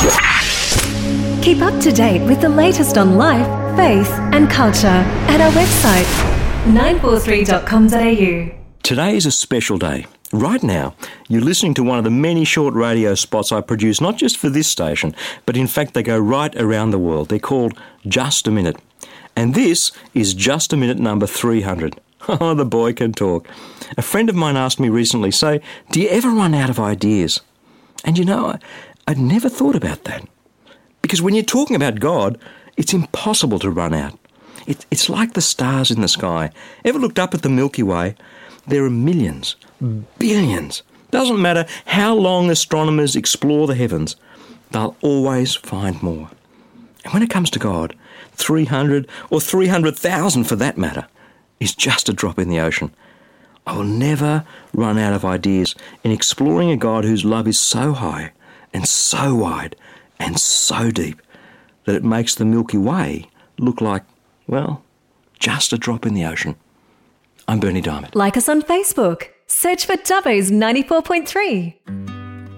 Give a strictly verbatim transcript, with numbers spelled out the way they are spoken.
Keep up to date with the latest on life, faith and culture at our website, nine four three dot com dot a u. Today is a special day. Right now, you're listening to one of the many short radio spots I produce, not just for this station, but in fact they go right around the world. They're called Just a Minute. And this is Just a Minute number three hundred. Oh, the boy can talk. A friend of mine asked me recently, so, do you ever run out of ideas? And you know, I, I'd never thought about that. Because when you're talking about God, it's impossible to run out. It, it's like the stars in the sky. Ever looked up at the Milky Way? There are millions, billions. Doesn't matter how long astronomers explore the heavens, they'll always find more. And when it comes to God, three hundred or three hundred thousand for that matter, is just a drop in the ocean. I will never run out of ideas in exploring a God whose love is so high and so wide and so deep that it makes the Milky Way look like, well, just a drop in the ocean. I'm Bernie Diamond. Like us on Facebook. Search for Dubbo's ninety-four point three.